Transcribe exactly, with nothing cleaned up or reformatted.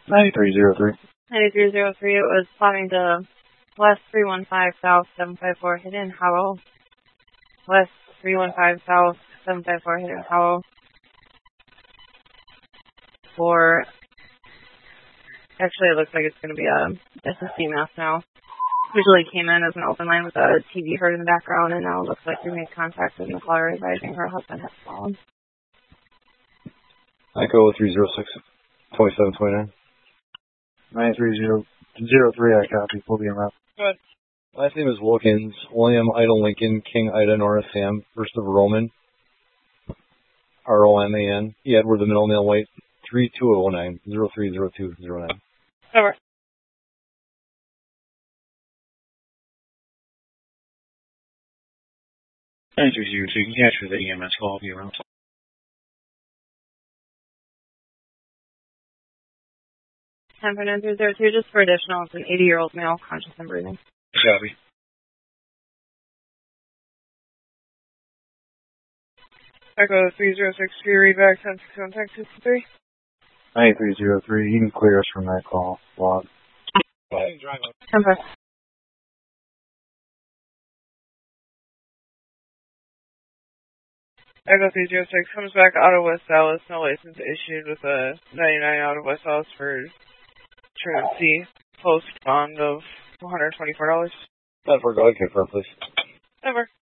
ninety-three oh three. ninety-three oh three, it was plotting to west three one five south seven five four Hidden Hollow. West three one five south seven five four Hidden Hollow. For, actually it looks like it's going to be a S S D mass now. Usually came in as an open line with a T V heard in the background, and now it looks like we made contact with the caller advising her husband has fallen. Echo three oh six, twenty-seven twenty-nine. ninety-three oh three, I copy. We'll be in route. Good. Last name is Wilkins. William Ida Lincoln, King Ida Nora Sam, first of Roman. R O M A N. E. Edward, the middle male white. three two oh nine, oh three oh two oh nine. Over. ninety-three oh two, you can capture the E M S call, be around. ten for nine three oh two, just for additional, it's an eighty-year-old male, conscious and breathing. Copy. Echo three oh six, three, read back, ten six contact sixty-three. ninety-three oh three, you can clear us from that call. Log. ten five. Echo three oh six comes back out of West Dallas, no license issued with a ninety-nine out of West Dallas for truancy, post bond of one hundred twenty-four dollars. That for go ahead, confirm, please. Over.